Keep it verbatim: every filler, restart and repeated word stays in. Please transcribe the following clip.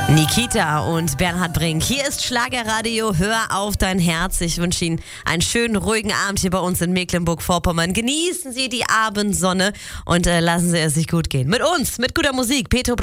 Nikita und Bernhard Brink. Hier ist Schlagerradio. Hör auf dein Herz. Ich wünsche Ihnen einen schönen, ruhigen Abend hier bei uns in Mecklenburg-Vorpommern. Genießen Sie die Abendsonne und äh, lassen Sie es sich gut gehen. Mit uns, mit guter Musik. Petro